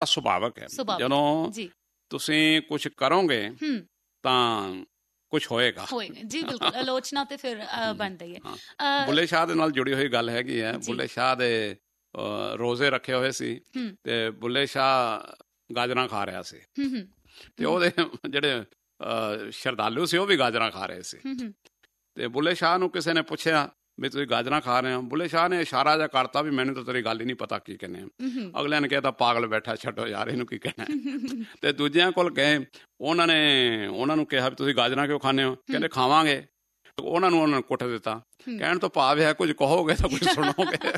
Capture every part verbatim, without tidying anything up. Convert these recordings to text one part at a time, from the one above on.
ਸੁਭਾਵਕ ਹੈ। ਜਦੋਂ ਤੁਸੀਂ ਕੁਛ ਕਰੋਗੇ ਤਾਂ ਕੁਛ ਹੋਏਗਾ ਹੋਏਗਾ ਜੀ, ਬਿਲਕੁਲ। ਆਲੋਚਨਾ ਤੇ ਫਿਰ ਬਣਦੀ ਹੈ। ਬੁੱਲੇ ਸ਼ਾਹ ਦੇ ਨਾਲ ਜੁੜੀ ਹੋਈ ਗੱਲ ਹੈਗੀ ਹੈ। ਬੁੱਲੇ ਸ਼ਾਹ ਦੇ ਰੋਜ਼ੇ ਰੱਖੇ ਹੋਏ ਸੀ ਤੇ ਬੁੱਲੇ ਸ਼ਾਹ ਗਾਜਰਾਂ ਖਾ ਰਿਹਾ ਸੀ ਤੇ ਉਹਦੇ ਜਿਹੜੇ ਸ਼ਰਧਾਲੂ ਸੀ ਉਹ ਵੀ ਗਾਜਰਾਂ ਖਾ ਰਹੇ ਸੀ। ਤੇ ਬੁੱਲੇ ਸ਼ਾਹ ਨੂੰ ਕਿਸੇ ਨੇ ਪੁੱਛਿਆ ਵੀ ਤੁਸੀਂ ਗਾਜਰਾਂ ਖਾ ਰਹੇ ਹੋ? ਬੁੱਲੇ ਸ਼ਾਹ ਨੇ ਇਸ਼ਾਰਾ ਜਿਹਾ ਕਰਤਾ ਵੀ ਮੈਨੂੰ ਤਾਂ ਤੇਰੀ ਗੱਲ ਹੀ ਨਹੀਂ ਪਤਾ ਕੀ ਕਹਿੰਦੇ ਆ। ਅਗਲਿਆਂ ਨੇ ਕਿਹਾ ਤਾਂ ਪਾਗਲ ਬੈਠਾ, ਛੱਡੋ ਯਾਰ ਇਹਨੂੰ ਕੀ ਕਹਿਣਾ। ਤੇ ਦੂਜਿਆਂ ਕੋਲ ਗਏ, ਉਹਨਾਂ ਨੇ ਉਹਨਾਂ ਨੂੰ ਕਿਹਾ ਵੀ ਤੁਸੀਂ ਗਾਜਰਾਂ ਕਿਉਂ ਖਾਂਦੇ ਹੋ? ਕਹਿੰਦੇ ਖਾਵਾਂਗੇ। ਉਹਨਾਂ ਨੂੰ ਉਹਨਾਂ ਨੇ ਕੁੱਟ ਦਿੱਤਾ। ਕਹਿਣ ਤੋਂ ਭਾਵ ਹੈ ਕੁਝ ਕਹੋਗੇ ਤਾਂ ਕੁਝ ਸੁਣੋਗੇ।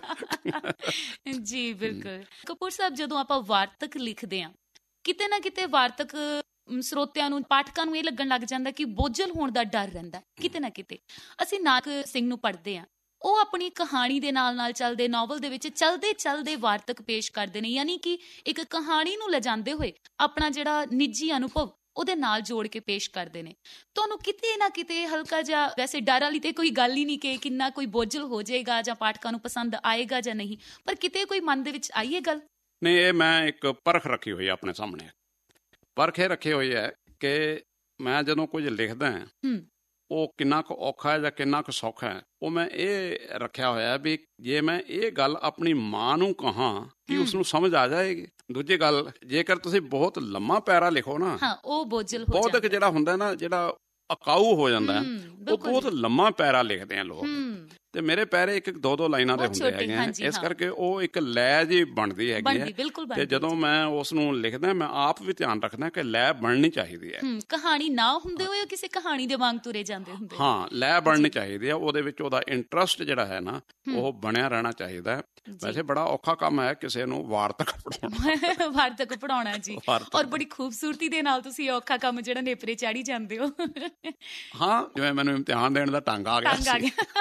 ਜੀ ਬਿਲਕੁਲ। ਕਪੂਰ ਸਾਹਿਬ, ਜਦੋਂ ਆਪਾਂ ਵਾਰਤਕ ਲਿਖਦੇ ਹਾਂ, ਕਿਤੇ ਨਾ ਕਿਤੇ ਵਾਰਤਕ ਸਰੋਤਿਆਂ ਨੂੰ, ਪਾਠਕਾਂ ਨੂੰ ਇਹ ਲੱਗਣ ਲੱਗ ਜਾਂਦਾ ਕਿ ਬੋਝਲ ਹੋਣ ਦਾ ਡਰ ਰਹਿੰਦਾ ਕਿਤੇ ਨਾ ਕਿਤੇ। ਅਸੀਂ ਨਾਨਕ ਸਿੰਘ ਨੂੰ ਪੜ੍ਹਦੇ ਹਾਂ, ਉਹ ਆਪਣੀ ਕਹਾਣੀ ਦੇ ਨਾਲ ਨਾਲ ਚੱਲਦੇ ਨਾਵਲ ਦੇ ਵਿੱਚ ਚਲਦੇ ਚਲਦੇ ਵਾਰਤਕ ਪੇਸ਼ ਕਰਦੇ ਨੇ, ਯਾਨੀ ਕਿ ਇੱਕ ਕਹਾਣੀ ਨੂੰ ਲਿਜਾਂਦੇ ਹੋਏ ਆਪਣਾ ਜਿਹੜਾ ਨਿੱਜੀ ਅਨੁਭਵ ਉਹਦੇ ਨਾਲ ਜੋੜ ਕੇ ਪੇਸ਼ ਕਰਦੇ ਨੇ। ਤੁਹਾਨੂੰ ਕਿਤੇ ਨਾ ਕਿਤੇ ਹਲਕਾ ਜਿਹਾ, ਵੈਸੇ ਡਰ ਵਾਲੀ ਤੇ ਕੋਈ ਗੱਲ ਹੀ ਨਹੀਂ ਕਿ ਕਿੰਨਾ ਕੋਈ ਬੋਝਲ ਹੋ ਜਾਏਗਾ ਜਾਂ ਪਾਠਕਾਂ ਨੂੰ ਪਸੰਦ ਆਏਗਾ ਜਾਂ ਨਹੀਂ, ਪਰ ਕਿਤੇ ਕੋਈ ਮਨ ਦੇ ਵਿੱਚ ਆਈ ਇਹ ਗੱਲ? ਨਹੀਂ, ਇਹ ਮੈਂ ਇੱਕ ਪਰਖ ਰੱਖੀ ਹੋਈ ਆਪਣੇ ਸਾਹਮਣੇ। ਪਰਖ ਇਹ ਰੱਖੀ ਹੋਈ ਹੈ ਕਿ ਮੈਂ ਜਦੋਂ ਕੁਝ ਲਿਖਦਾ ਉਹ ਕਿੰਨਾ ਕੁ ਔਖਾ ਹੈ ਜਾਂ ਕਿੰਨਾ ਕੁ ਸੌਖਾ ਹੈ, ਉਹ ਮੈਂ ਇਹ ਰੱਖਿਆ ਹੋਇਆ ਵੀ ਜੇ ਮੈਂ ਇਹ ਗੱਲ ਆਪਣੀ ਮਾਂ ਨੂੰ ਕਹਾਂ ਕਿ ਉਸਨੂੰ ਸਮਝ ਆ ਜਾਏਗੀ। ਦੂਜੀ ਗੱਲ, ਜੇਕਰ ਤੁਸੀਂ ਬਹੁਤ ਲੰਮਾ ਪੈਰਾ ਲਿਖੋ ਨਾ, ਉਹ ਬੋਝਲ ਹੋ ਬਹੁਤ ਜਿਹੜਾ ਹੁੰਦਾ ਨਾ, ਜਿਹੜਾ ਅਕਾਊ ਹੋ ਜਾਂਦਾ, ਉਹ ਬਹੁਤ ਲੰਮਾ ਪੈਰਾ ਲਿਖਦੇ ਆ ਲੋਕ। ਤੇ ਮੇਰੇ ਪੈਰੇ ਇੱਕ ਇੱਕ ਦੋ ਦੋ ਲਾਈਨਾਂ ਦੇ ਹੁੰਦੇ ਹੈਗੇ ਆ, ਇਸ ਕਰਕੇ ਉਹ ਇੱਕ ਲੈ ਜੀ ਬਣਦੀ ਹੈਗੀ ਹੈ। ਤੇ ਜਦੋਂ ਮੈਂ ਉਸ ਨੂੰ ਲਿਖਦਾ, ਮੈਂ ਆਪ ਵੀ ਧਿਆਨ ਰੱਖਦਾ ਕਿ ਲੈ ਬਣਨੀ ਚਾਹੀਦੀ ਹੈ। ਕਹਾਣੀ ਨਾ ਹੁੰਦੇ ਹੋਏ ਕਿਸੇ ਕਹਾਣੀ ਦੇ ਵਾਂਗ ਤੁਰੇ ਜਾਂਦੇ ਹੁੰਦੇ। ਹਾਂ, ਲੈ ਬਣਨੀ ਚਾਹੀਦੀ ਹੈ। ਉਹਦੇ ਵਿੱਚ ਉਹਦਾ ਇੰਟਰਸਟ ਜਿਹੜਾ ਹੈ ਨਾ, ਉਹ ਬਣਿਆ ਰਹਿਣਾ ਚਾਹੀਦਾ ਹੈ। ਵੈਸੇ ਬੜਾ ਔਖਾ ਕੰਮ ਹੈ ਕਿਸੇ ਨੂੰ ਵਾਰਤਕ ਪੜ੍ਹਾਉਣਾ। ਵਾਰਤਕ ਪੜ੍ਹਾਉਣਾ ਜੀ, ਔਰ ਬੜੀ ਖੂਬਸੂਰਤੀ ਦੇ ਨਾਲ ਤੁਸੀਂ ਇਹ ਔਖਾ ਕੰਮ ਜਿਹੜਾ ਨੇਪਰੇ ਚਾੜੀ ਜਾਂਦੇ ਹੋ। ਹਾਂ, ਜਿਵੇਂ ਮੈਨੂੰ ਇਮਤਿਹਾਨ ਦੇਣ ਦਾ ਢੰਗ ਆ ਗਿਆ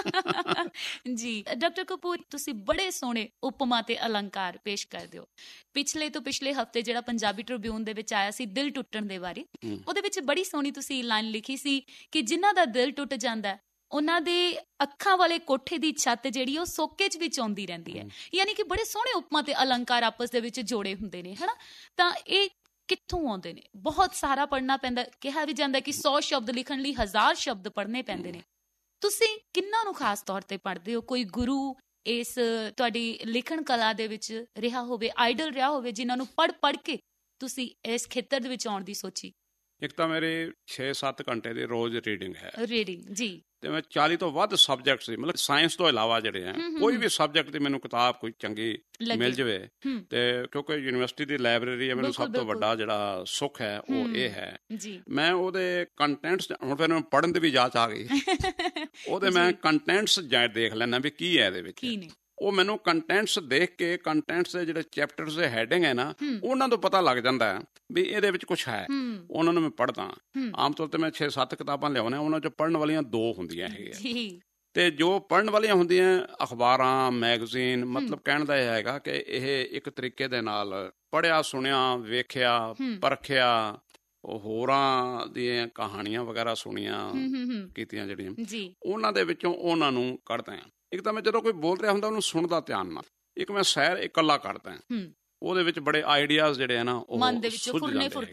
ਜੀ। ਡਾਕਟਰ ਕਪੂਰ, ਤੁਸੀਂ ਬੜੇ ਸੋਹਣੇ ਉਪਮਾ ਤੇ ਅਲੰਕਾਰ ਪੇਸ਼ ਕਰਦੇ ਹੋ। ਪਿਛਲੇ ਤੋਂ ਪਿਛਲੇ ਹਫ਼ਤੇ ਜਿਹੜਾ ਪੰਜਾਬੀ ਟ੍ਰਿਬਿਊਨ ਦੇ ਵਿੱਚ ਆਇਆ ਸੀ ਦਿਲ ਟੁੱਟਣ ਦੇ ਬਾਰੇ, ਉਹਦੇ ਵਿੱਚ ਬੜੀ ਸੋਹਣੀ ਤੁਸੀਂ ਲਾਈਨ ਲਿਖੀ ਸੀ ਕਿ ਜਿਨ੍ਹਾਂ ਦਾ ਦਿਲ ਟੁੱਟ ਜਾਂਦਾ ਉਹਨਾਂ ਦੇ ਅੱਖਾਂ ਵਾਲੇ ਕੋਠੇ ਦੀ ਛੱਤ ਜਿਹੜੀ ਉਹ ਸੋਕੇ 'ਚ ਵੀ ਆਉਂਦੀ ਰਹਿੰਦੀ ਹੈ। ਯਾਨੀ ਕਿ ਬੜੇ ਸੋਹਣੇ ਉਪਮਾ ਤੇ ਅਲੰਕਾਰ ਆਪਸ ਦੇ ਵਿੱਚ ਜੋੜੇ ਹੁੰਦੇ ਨੇ, ਹਨਾ? ਤਾਂ ਇਹ ਕਿੱਥੋਂ ਆਉਂਦੇ ਨੇ? ਬਹੁਤ ਸਾਰਾ ਪੜ੍ਹਨਾ ਪੈਂਦਾ। ਕਿਹਾ ਵੀ ਜਾਂਦਾ ਕਿ ਸੌ ਸ਼ਬਦ ਲਿਖਣ ਲਈ ਹਜ਼ਾਰ ਸ਼ਬਦ ਪੜ੍ਹਨੇ ਪੈਂਦੇ ਨੇ। ਤੁਸੀਂ ਕਿਹਨਾਂ ਨੂੰ ਖਾਸ ਤੌਰ ਤੇ ਪੜ੍ਹਦੇ ਹੋ? ਕੋਈ ਗੁਰੂ ਇਸ ਤੁਹਾਡੀ ਲਿਖਣ ਕਲਾ ਦੇ ਵਿੱਚ ਰਿਹਾ ਹੋਵੇ, ਆਈਡਲ ਰਿਹਾ ਹੋਵੇ, ਜਿਨ੍ਹਾਂ ਨੂੰ ਪੜ੍ਹ ਪੜ੍ਹ ਕੇ ਤੁਸੀਂ ਇਸ ਖੇਤਰ ਦੇ ਵਿੱਚ ਆਉਣ ਦੀ ਸੋਚੀ? ਇੱਕ ਤਾਂ ਮੇਰੇ ਛੇ ਸੱਤ ਘੰਟੇ ਦੀ ਰੋਜ਼ ਰੀਡਿੰਗ ਹੈ। ਰੀਡਿੰਗ ਜੀ। ਤੇ ਮੈਂ ਚਾਲੀ ਤੋਂ ਵੱਧ ਸਬਜੈਕਟ ਸੀ, ਮਤਲਬ ਸਾਇੰਸ ਤੋਂ ਇਲਾਵਾ ਜਿਹੜੇ ਹੈ, ਕੋਈ ਵੀ ਸਬਜੈਕਟ ਦੀ ਮੈਨੂੰ ਕਿਤਾਬ ਕੋਈ ਚੰਗੀ ਮਿਲ ਜਾਵੇ, ਤੇ ਕਿਉਂਕਿ ਯੂਨੀਵਰਸਿਟੀ ਦੀ ਲਾਇਬ੍ਰੇਰੀ ਹੈ, ਮੈਨੂੰ ਸਭ ਤੋਂ ਵੱਡਾ ਜਿਹੜਾ ਸੁੱਖ ਹੈ ਉਹ ਇਹ ਹੈ। ਮੈਂ ਉਹਦੇ ਕੰਟੈਂਟਸ, ਹੁਣ ਫਿਰ ਮੈਨੂੰ ਪੜ੍ਹਨ ਦੀ ਵੀ ਜਾਚ ਆ ਗਈ, ਉਹਦੇ ਮੈਂ ਕੰਟੈਂਟਸ ਦੇਖ ਲੈਂਦਾ ਵੀ ਕੀ ਹੈ ਇਹਦੇ ਵਿੱਚ। ਉਹ ਮੈਨੂੰ ਕੰਟੈਂਟਸ ਦੇਖ ਕੇ, ਕੰਟੈਂਟਸ ਦੇ ਜਿਹੜੇ ਚੈਪਟਰਸ ਦੇ ਹੈਡਿੰਗ ਹੈ ਨਾ, ਉਹਨਾਂ ਤੋਂ ਪਤਾ ਲੱਗ ਜਾਂਦਾ ਵੀ ਇਹਦੇ ਵਿੱਚ ਕੁਛ ਹੈ। ਉਹਨਾਂ ਨੂੰ ਮੈਂ ਪੜ੍ਹਦਾ। ਆਮ ਤੌਰ ਤੇ ਮੈਂ ਛੇ ਸੱਤ ਕਿਤਾਬਾਂ ਲਿਆਉਣਾ, ਉਹਨਾਂ 'ਚ ਪੜ੍ਹਨ ਵਾਲੀਆਂ ਦੋ ਹੁੰਦੀਆਂ ਹੈਗੀਆਂ, ਤੇ ਜੋ ਪੜ੍ਹਨ ਵਾਲੀਆਂ ਹੁੰਦੀਆਂ ਅਖਬਾਰਾਂ, ਮੈਗਜ਼ੀਨ, ਮਤਲਬ ਕਹਿਣ ਦਾ ਇਹ ਹੈਗਾ ਕਿ ਇਹ ਇੱਕ ਤਰੀਕੇ ਦੇ ਨਾਲ ਪੜ੍ਹਿਆ, ਸੁਣਿਆ, ਵੇਖਿਆ, ਪਰਖਿਆ, ਹੋਰਾਂ ਦੀਆਂ ਕਹਾਣੀਆਂ ਵਗੈਰਾ ਸੁਣੀਆਂ ਕੀਤੀਆਂ ਜਿਹੜੀਆਂ, ਉਹਨਾਂ ਦੇ ਵਿੱਚੋਂ ਉਹਨਾਂ ਨੂੰ ਕੱਢਦਾ ਹਾਂ। ਇੱਕ ਤਾਂ ਮੈਂ ਜਦੋਂ ਕੋਈ ਬੋਲ ਰਿਹਾ ਹੁੰਦਾ ਉਹਨੂੰ ਸੁਣਦਾ ਧਿਆਨ ਨਾਲ। ਇੱਕ ਮੈਂ ਸੈਰ ਇਕੱਲਾ ਕਰਦਾ, ਉਹਦੇ ਵਿੱਚ ਬੜੇ ਆਈਡੀਆਜ਼ ਜਿਹੜੇ ਆ ਨਾ ਉਹ ਸੁੱਝ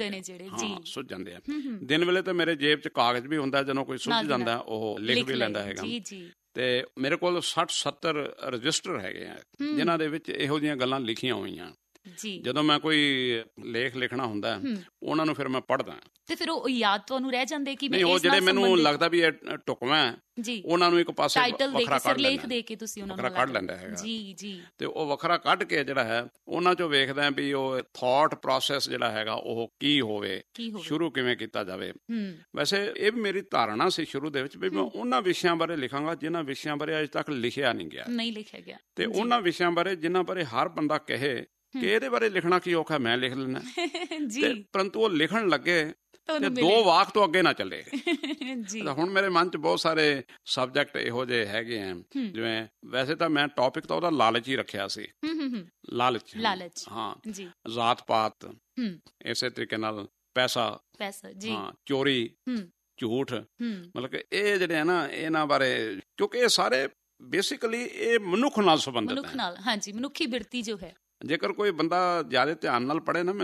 ਜਾਂਦੇ ਆ। ਦਿਨ ਵੇਲੇ ਤਾਂ ਮੇਰੇ ਜੇਬ 'ਚ ਕਾਗਜ਼ ਵੀ ਹੁੰਦਾ, ਜਦੋਂ ਕੋਈ ਸੁੱਝ ਜਾਂਦਾ ਉਹ ਲਿਖ ਵੀ ਲੈਂਦਾ ਹੈਗਾ। ਤੇ ਮੇਰੇ ਕੋਲ ਸੱਠ ਸੱਤਰ ਰਜਿਸਟਰ ਹੈਗੇ ਆ ਜਿਨ੍ਹਾਂ ਦੇ ਵਿੱਚ ਇਹੋ ਜਿਹੀਆਂ ਗੱਲਾਂ ਲਿਖੀਆਂ ਹੋਈਆਂ। ਜਦੋਂ ਮੈਂ ਕੋਈ ਲੇਖ ਲਿਖਣਾ ਹੁੰਦਾ ਉਹਨਾਂ ਨੂੰ ਫਿਰ ਮੈਂ ਪੜ੍ਹਦਾ, ਤੇ ਫਿਰ ਉਹ ਯਾਦ ਤੁਹਾਨੂੰ ਰਹਿ ਜਾਂਦੇ ਕਿ ਨਹੀਂ, ਉਹ ਜਿਹੜੇ ਮੈਨੂੰ ਲੱਗਦਾ ਵੀ ਇਹ ਢੁਕਵਾਂ ਉਹਨਾਂ ਨੂੰ ਇੱਕ ਪਾਸੇ ਵੱਖਰਾ ਕੱਢ ਲੈਂਦਾ ਹੈਗਾ। ਤੇ ਉਹ ਵੱਖਰਾ ਕੱਢ ਕੇ ਜਿਹੜਾ ਹੈ ਉਹਨਾਂ ਚੋਂ ਵੇਖਦਾ ਵੀ ਉਹ ਥਾਟ ਪ੍ਰੋਸੈਸ ਜਿਹੜਾ ਹੈਗਾ ਉਹ ਕੀ ਹੋਵੇ, ਸ਼ੁਰੂ ਕਿਵੇਂ ਕੀਤਾ ਜਾਵੇ। ਵੈਸੇ ਇਹ ਵੀ ਮੇਰੀ ਧਾਰਨਾ ਸੀ ਸ਼ੁਰੂ ਦੇ ਵਿੱਚ ਵੀ ਮੈਂ ਉਹਨਾਂ ਵਿਸ਼ਿਆਂ ਬਾਰੇ ਲਿਖਾਂਗਾ ਜਿਨ੍ਹਾਂ ਵਿਸ਼ਿਆਂ ਬਾਰੇ ਅਜੇ ਤੱਕ ਲਿਖਿਆ ਨਹੀਂ ਗਿਆ, ਨਹੀਂ ਲਿਖਿਆ ਗਿਆ, ਤੇ ਉਹਨਾਂ ਵਿਸ਼ਿਆਂ ਬਾਰੇ ਜਿਨ੍ਹਾਂ ਬਾਰੇ ਹਰ ਬੰਦਾ ਕਹੇ ਕਿ ਇਹਦੇ ਬਾਰੇ ਲਿਖਣਾ ਕੀ ਔਖਾ, ਮੈਂ ਲਿਖ ਲੈਣਾ। ਪਰੰਤੂ ਉਹ ਲਿਖਣ ਲੱਗੇ ਤੇ ਦੋ ਵਾਕ ਤੋਂ ਅੱਗੇ ਨਾ ਚੱਲੇ। ਹੁਣ ਮੇਰੇ ਮਨ 'ਚ ਬਹੁਤ ਸਾਰੇ ਸਬਜੈਕਟ ਇਹੋ ਜਿਹੇ ਹੈਗੇ ਆ, ਜਿਵੇਂ ਵੈਸੇ ਤਾਂ ਮੈਂ ਟੌਪਿਕ ਤਾਂ ਉਹਦਾ ਲਾਲਚ ਹੀ ਰੱਖਿਆ ਸੀ। ਲਾਲਚ, ਲਾਲਚ, ਹਾਂ, ਜ਼ਾਤ ਪਾਤ, ਇਸੇ ਤਰੀਕੇ ਨਾਲ ਪੈਸਾ, ਹਾਂ, ਚੋਰੀ, ਝੂਠ, ਮਤਲਬ ਕਿ ਇਹ ਜਿਹੜੇ ਆ ਨਾ ਇਹਨਾਂ ਬਾਰੇ, ਕਿਉਂਕਿ ਇਹ ਸਾਰੇ ਬੇਸਿਕਲੀ ਇਹ ਮਨੁੱਖ ਨਾਲ ਸੰਬੰਧਿਤ ਹੈ। ਹਾਂਜੀ, ਮਨੁੱਖੀ ਬਿਰਤੀ ਜੋ ਹੈ। ਜੇਕਰ ਕੋਈ ਬੰਦਾ ਜ਼ਿਆਦਾ ਧਿਆਨ ਨਾਲ ਪੜ੍ਹੇ ਨਾ,